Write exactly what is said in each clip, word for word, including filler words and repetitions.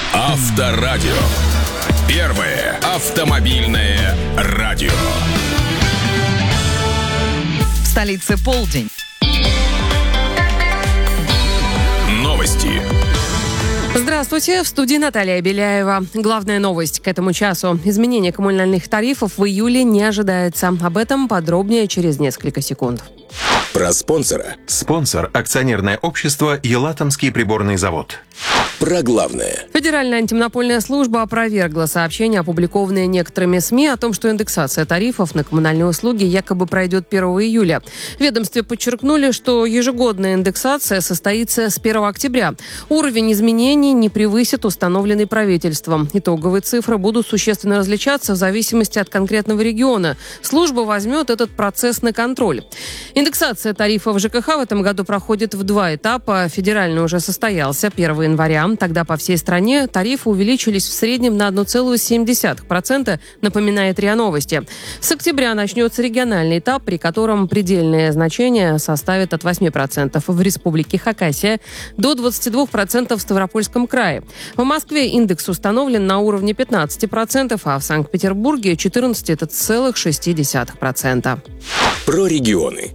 Авторадио. Первое автомобильное радио. В столице полдень. Новости. Здравствуйте, в студии Наталья Беляева. Главная новость к этому часу. Изменение коммунальных тарифов в июле не ожидается. Об этом подробнее через несколько секунд. Про спонсора. Спонсор – акционерное общество «Елатомский приборный завод». Про главное. Федеральная антимонопольная служба опровергла сообщения, опубликованные некоторыми СМИ, о том, что индексация тарифов на коммунальные услуги якобы пройдет первого июля. В ведомстве подчеркнули, что ежегодная индексация состоится с первого октября. Уровень изменений не превысит установленный правительством. Итоговые цифры будут существенно различаться в зависимости от конкретного региона. Служба возьмет этот процесс на контроль. Индексация тарифов ЖКХ в этом году проходит в два этапа. Федеральный уже состоялся первого января. Тогда по всей стране тарифы увеличились в среднем на одна целая семь десятых процента, напоминает РИА Новости. С октября начнется региональный этап, при котором предельное значение составит от восьми процентов в Республике Хакасия до двадцати двух процентов в Ставропольском крае. В Москве индекс установлен на уровне пятнадцати процентов, а в Санкт-Петербурге четырнадцати целых шести десятых процента. Про регионы.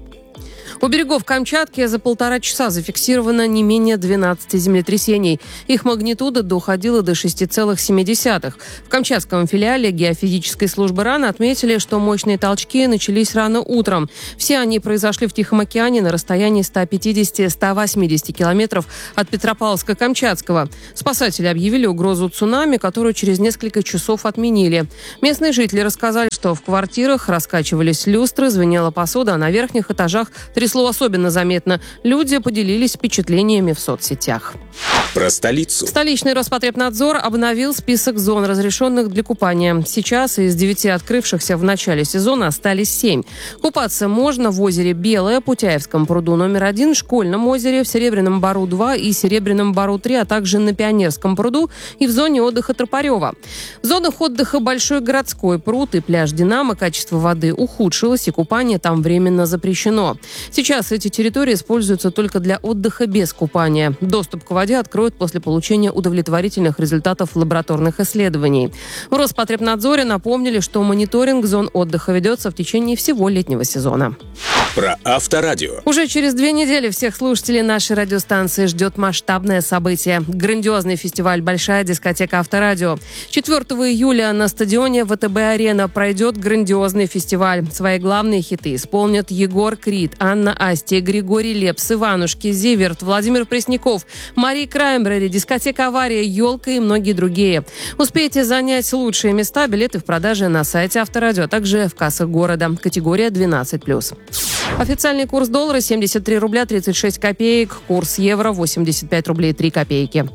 У берегов Камчатки за полтора часа зафиксировано не менее двенадцати землетрясений. Их магнитуда доходила до шести целых семи десятых. В камчатском филиале геофизической службы РАН отметили, что мощные толчки начались рано утром. Все они произошли в Тихом океане на расстоянии ста пятидесяти — ста восьмидесяти километров от Петропавловска-Камчатского. Спасатели объявили угрозу цунами, которую через несколько часов отменили. Местные жители рассказали, что в квартирах раскачивались люстры, звенела посуда, а на верхних этажах трясло особенно заметно. Люди поделились впечатлениями в соцсетях. Про столицу. Столичный Роспотребнадзор обновил список зон, разрешенных для купания. Сейчас из девяти открывшихся в начале сезона остались семь. Купаться можно в озере Белое, Путяевском пруду номер один, Школьном озере, в Серебряном Бару два и Серебряном Бару три, а также на Пионерском пруду и в зоне отдыха Тропарева. В зонах отдыха Большой городской пруд и пляж Динамо качество воды ухудшилось, и купание там временно запрещено. Сейчас эти территории используются только для отдыха без купания. Доступ к воде откроют после получения удовлетворительных результатов лабораторных исследований. В Роспотребнадзоре напомнили, что мониторинг зон отдыха ведется в течение всего летнего сезона. Про Авторадио. Уже через две недели всех слушателей нашей радиостанции ждет масштабное событие. Грандиозный фестиваль «Большая дискотека Авторадио». четвёртого июля на стадионе ВТБ-арена пройдет грандиозный фестиваль. Свои главные хиты исполнят Егор Крид, Анна Асти, Григорий Лепс, Иванушки, Зиверт, Владимир Пресняков, Мари Краймбрери, дискотека «Авария», «Елка» и многие другие. Успейте занять лучшие места. Билеты в продаже на сайте Авторадио, а также в кассах города. Категория двенадцать плюс. Официальный курс доллара семьдесят три рубля тридцать шесть копеек. Курс евро восемьдесят пять рублей три копейки.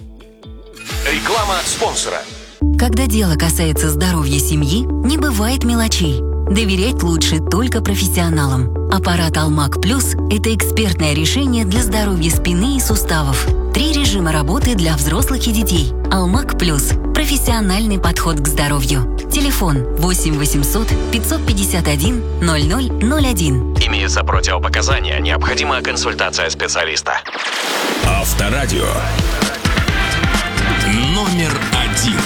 Реклама спонсора. Когда дело касается здоровья семьи, не бывает мелочей. Доверять лучше только профессионалам. Аппарат Алмак Плюс – это экспертное решение для здоровья спины и суставов. Три режима работы для взрослых и детей. Алмак Плюс – профессиональный подход к здоровью. Телефон восемь восемьсот пятьсот пятьдесят один ноль ноль ноль один. Имеются противопоказания. Необходима консультация специалиста. Авторадио. Номер один.